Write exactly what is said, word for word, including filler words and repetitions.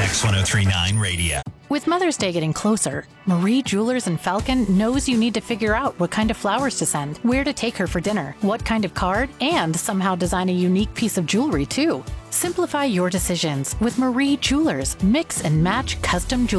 X one oh three point nine Radio. With Mother's Day getting closer, Marie Jewelers in Falcon knows you need to figure out what kind of flowers to send, where to take her for dinner, what kind of card, and somehow design a unique piece of jewelry, too. Simplify your decisions with Marie Jewelers. Mix and match custom jewelry.